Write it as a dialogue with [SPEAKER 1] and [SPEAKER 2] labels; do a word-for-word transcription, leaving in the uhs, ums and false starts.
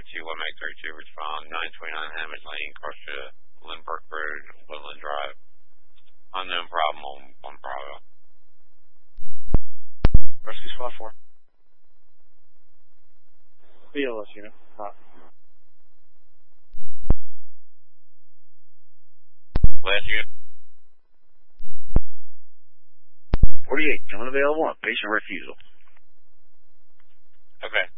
[SPEAKER 1] two, one Mike thirty-two, respond nine twenty-nine Hammond Lane, across the Lindbergh Road, Woodland Drive. Unknown problem on one Bravo. Rescue Squad four.
[SPEAKER 2] B L S unit. Hot.
[SPEAKER 1] Last unit.
[SPEAKER 3] forty-eight, coming available on patient refusal.
[SPEAKER 1] Okay.